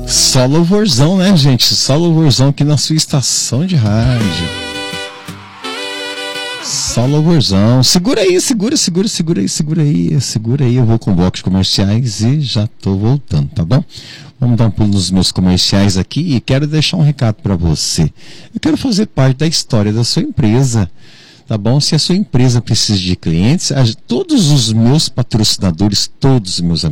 Só louvorzão, né, gente? Só louvorzão aqui na sua estação de rádio. Só louvorzão. Segura aí, segura aí. Eu vou com o bloco de comerciais e já tô voltando, tá bom? Vamos dar um pulo nos meus comerciais aqui e quero deixar um recado para você. Eu quero fazer parte da história da sua empresa, tá bom? Se a sua empresa precisa de clientes, todos os meus patrocinadores, todos os meus amigos,